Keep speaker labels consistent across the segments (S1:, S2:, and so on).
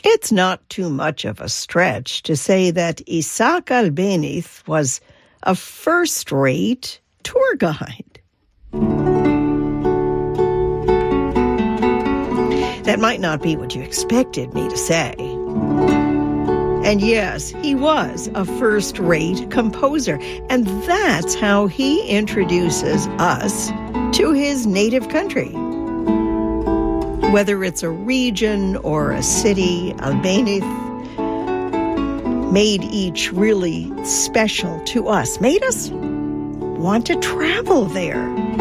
S1: It's not too much of a stretch to say that Isaac Albéniz was a first-rate tour guide. That might not be what you expected me to say. And yes, he was a first-rate composer, and that's how he introduces us to his native country. Whether it's a region or a city, Albéniz made each really special to us, made us want to travel there.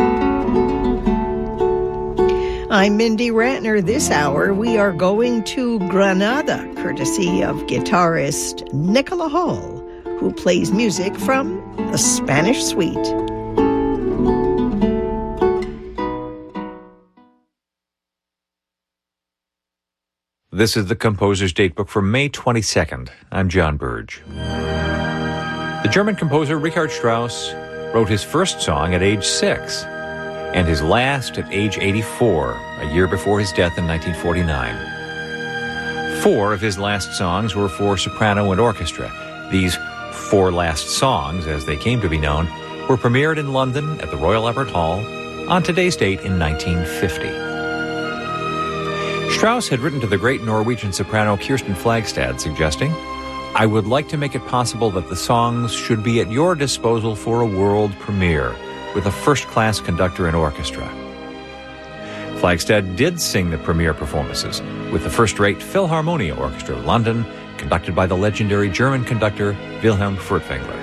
S1: I'm Mindy Ratner. This hour, we are going to Granada, courtesy of guitarist Nicola Hall, who plays music from the Spanish Suite.
S2: This is the Composer's Datebook for May 22nd. I'm John Burge. The German composer Richard Strauss wrote his first song at age 6 and his last at age 84, a year before his death in 1949. 4 of his last songs were for soprano and orchestra. These 4 last songs, as they came to be known, were premiered in London at the Royal Albert Hall on today's date in 1950. Strauss had written to the great Norwegian soprano Kirsten Flagstad, suggesting, "I would like to make it possible that the songs should be at your disposal for a world premiere, with a first-class conductor and orchestra." Flagstad did sing the premiere performances with the first-rate Philharmonia Orchestra of London, conducted by the legendary German conductor Wilhelm Furtwängler.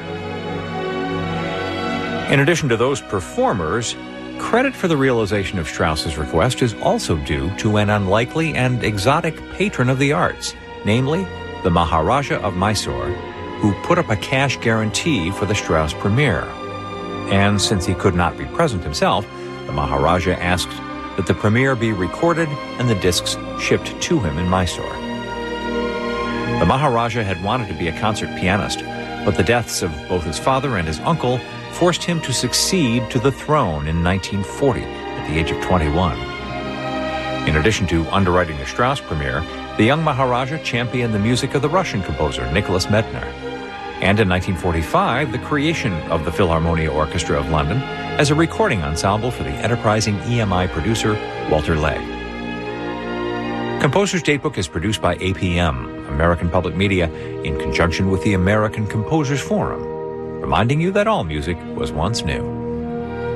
S2: In addition to those performers, credit for the realization of Strauss's request is also due to an unlikely and exotic patron of the arts, namely the Maharaja of Mysore, who put up a cash guarantee for the Strauss premiere. And since he could not be present himself, the Maharaja asked that the premiere be recorded and the discs shipped to him in Mysore. The Maharaja had wanted to be a concert pianist, but the deaths of both his father and his uncle forced him to succeed to the throne in 1940 at the age of 21. In addition to underwriting the Strauss premiere, the young Maharaja championed the music of the Russian composer Nicholas Medtner, and in 1945, the creation of the Philharmonia Orchestra of London as a recording ensemble for the enterprising EMI producer Walter Legg. Composer's Datebook is produced by APM, American Public Media, in conjunction with the American Composers Forum, reminding you that all music was once new.